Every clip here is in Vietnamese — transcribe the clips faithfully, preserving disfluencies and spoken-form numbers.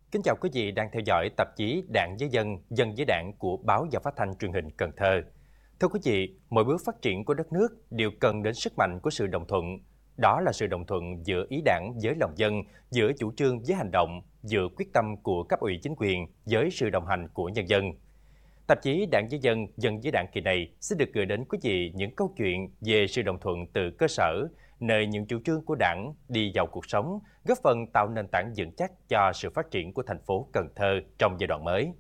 Kính chào quý vị đang theo dõi tạp chí Đảng với Dân, Dân với Đảng của Báo và Phát thanh Truyền hình Cần Thơ. Thưa quý vị, mọi bước phát triển của đất nước đều cần đến sức mạnh của sự đồng thuận. Đó là sự đồng thuận giữa ý đảng với lòng dân, giữa chủ trương với hành động, giữa quyết tâm của cấp ủy chính quyền với sự đồng hành của nhân dân. Tạp chí Đảng với Dân, Dân với Đảng kỳ này sẽ được gửi đến quý vị những câu chuyện về sự đồng thuận từ cơ sở, nơi những chủ trương của Đảng đi vào cuộc sống, góp phần tạo nền tảng vững chắc cho sự phát triển của thành phố Cần Thơ trong giai đoạn mới.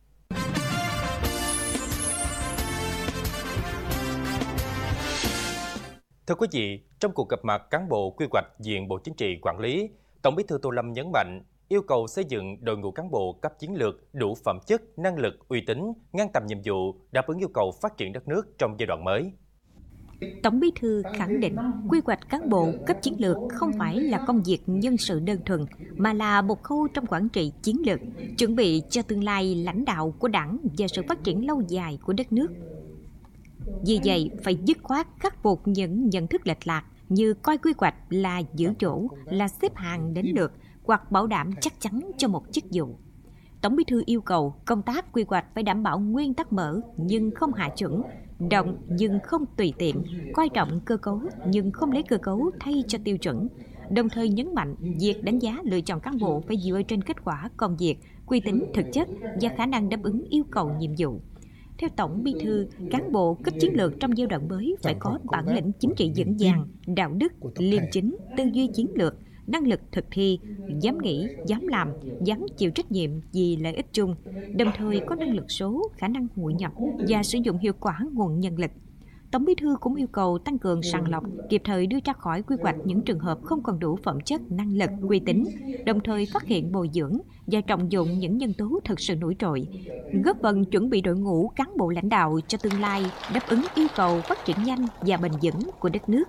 Thưa quý vị, trong cuộc gặp mặt cán bộ quy hoạch diện Bộ Chính trị quản lý, Tổng Bí thư Tô Lâm nhấn mạnh yêu cầu xây dựng đội ngũ cán bộ cấp chiến lược đủ phẩm chất, năng lực, uy tín, ngang tầm nhiệm vụ, đáp ứng yêu cầu phát triển đất nước trong giai đoạn mới. Tổng Bí thư khẳng định quy hoạch cán bộ cấp chiến lược không phải là công việc nhân sự đơn thuần, mà là một khâu trong quản trị chiến lược, chuẩn bị cho tương lai lãnh đạo của Đảng và sự phát triển lâu dài của đất nước. Vì vậy, phải dứt khoát khắc phục những nhận thức lệch lạc như coi quy hoạch là giữ chỗ, là xếp hàng đến lượt, hoặc bảo đảm chắc chắn cho một chức vụ. Tổng Bí thư yêu cầu công tác quy hoạch phải đảm bảo nguyên tắc mở nhưng không hạ chuẩn, động nhưng không tùy tiện, coi trọng cơ cấu nhưng không lấy cơ cấu thay cho tiêu chuẩn. Đồng thời nhấn mạnh việc đánh giá lựa chọn cán bộ phải dựa trên kết quả công việc, uy tín thực chất và khả năng đáp ứng yêu cầu nhiệm vụ. Theo Tổng Bí thư, cán bộ cấp chiến lược trong giai đoạn mới phải có bản lĩnh chính trị vững vàng, đạo đức, liêm chính, tư duy chiến lược, năng lực thực thi, dám nghĩ, dám làm, dám chịu trách nhiệm vì lợi ích chung, đồng thời có năng lực số, khả năng hội nhập và sử dụng hiệu quả nguồn nhân lực. Tổng Bí thư cũng yêu cầu tăng cường sàng lọc, kịp thời đưa ra khỏi quy hoạch những trường hợp không còn đủ phẩm chất, năng lực, uy tín, đồng thời phát hiện bồi dưỡng và trọng dụng những nhân tố thực sự nổi trội, góp phần chuẩn bị đội ngũ cán bộ lãnh đạo cho tương lai, đáp ứng yêu cầu phát triển nhanh và bền vững của đất nước.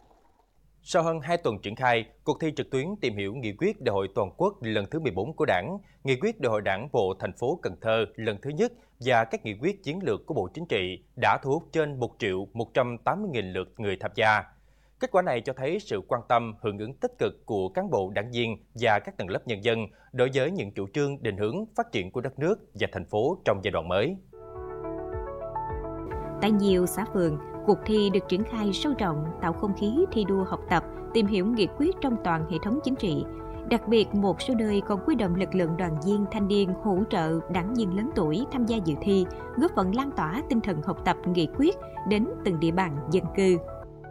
Sau hơn hai tuần triển khai, cuộc thi trực tuyến tìm hiểu nghị quyết Đại hội toàn quốc lần thứ mười bốn của Đảng, nghị quyết Đại hội Đảng bộ thành phố Cần Thơ lần thứ nhất và các nghị quyết chiến lược của Bộ Chính trị đã thu hút trên một triệu một trăm tám mươi nghìn lượt người tham gia. Kết quả này cho thấy sự quan tâm, hưởng ứng tích cực của cán bộ đảng viên và các tầng lớp nhân dân đối với những chủ trương định hướng phát triển của đất nước và thành phố trong giai đoạn mới. Tại nhiều xã phường, cuộc thi được triển khai sâu rộng, tạo không khí thi đua học tập, tìm hiểu nghị quyết trong toàn hệ thống chính trị. Đặc biệt, một số nơi còn huy động lực lượng đoàn viên, thanh niên hỗ trợ đảng viên lớn tuổi tham gia dự thi, góp phần lan tỏa tinh thần học tập nghị quyết đến từng địa bàn dân cư.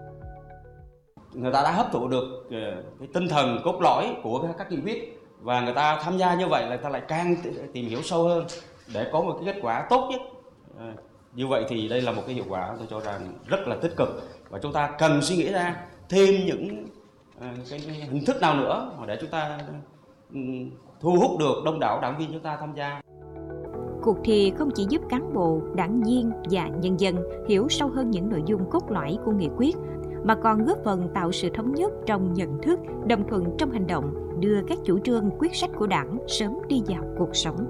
Người ta đã hấp thụ được cái tinh thần cốt lõi của các nghị quyết và người ta tham gia như vậy là người ta lại càng tìm hiểu sâu hơn để có một cái kết quả tốt nhất. Như vậy thì đây là một cái hiệu quả tôi cho rằng rất là tích cực và chúng ta cần suy nghĩ ra thêm những cái hình thức nào nữa để chúng ta thu hút được đông đảo đảng viên chúng ta tham gia. Cuộc thi không chỉ giúp cán bộ, đảng viên và nhân dân hiểu sâu hơn những nội dung cốt lõi của nghị quyết, mà còn góp phần tạo sự thống nhất trong nhận thức, đồng thuận trong hành động, đưa các chủ trương quyết sách của Đảng sớm đi vào cuộc sống.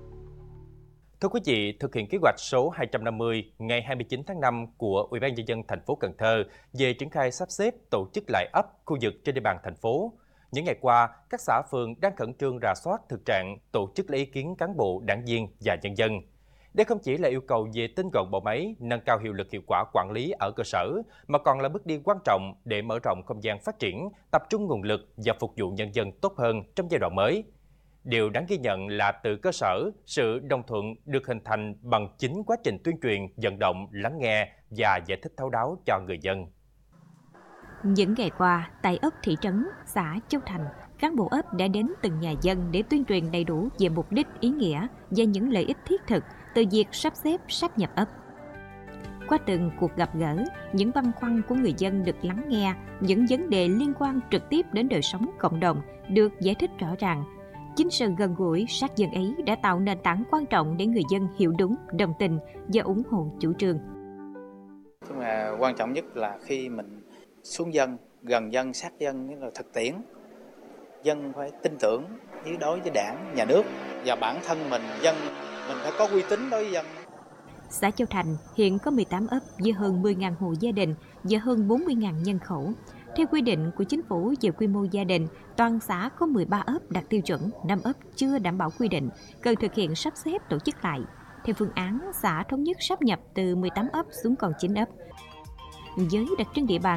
Thưa quý vị, thực hiện kế hoạch số hai trăm năm mươi ngày hai mươi chín tháng năm của Ủy ban nhân dân thành phố Cần Thơ về triển khai sắp xếp tổ chức lại ấp, khu vực trên địa bàn thành phố. Những ngày qua, các xã phường đang khẩn trương rà soát thực trạng, tổ chức lấy ý kiến cán bộ, đảng viên và nhân dân. Đây không chỉ là yêu cầu về tinh gọn bộ máy, nâng cao hiệu lực hiệu quả quản lý ở cơ sở, mà còn là bước đi quan trọng để mở rộng không gian phát triển, tập trung nguồn lực và phục vụ nhân dân tốt hơn trong giai đoạn mới. Điều đáng ghi nhận là từ cơ sở, sự đồng thuận được hình thành bằng chính quá trình tuyên truyền, vận động, lắng nghe và giải thích thấu đáo cho người dân. Những ngày qua, tại ấp thị trấn, xã Châu Thành, cán bộ ấp đã đến từng nhà dân để tuyên truyền đầy đủ về mục đích, ý nghĩa và những lợi ích thiết thực từ việc sắp xếp sáp nhập ấp. Qua từng cuộc gặp gỡ, những băn khoăn của người dân được lắng nghe, những vấn đề liên quan trực tiếp đến đời sống cộng đồng được giải thích rõ ràng. Chính sự gần gũi, sát dân ấy đã tạo nền tảng quan trọng để người dân hiểu đúng, đồng tình và ủng hộ chủ trương. Nhưng mà quan trọng nhất là khi mình xuống dân, gần dân, sát dân, nghĩa là thực tiễn. Dân phải tin tưởng với đối với đảng, nhà nước và bản thân mình, dân mình phải có uy tín đối với dân. Xã Châu Thành hiện có mười tám ấp với hơn mười nghìn hộ gia đình và hơn bốn mươi nghìn nhân khẩu. Theo quy định của chính phủ về quy mô gia đình, toàn xã có mười ba ấp đạt tiêu chuẩn, năm ấp chưa đảm bảo quy định, cần thực hiện sắp xếp tổ chức lại. Theo phương án, xã thống nhất sáp nhập từ mười tám ấp xuống còn chín ấp. Với đặc trưng địa bàn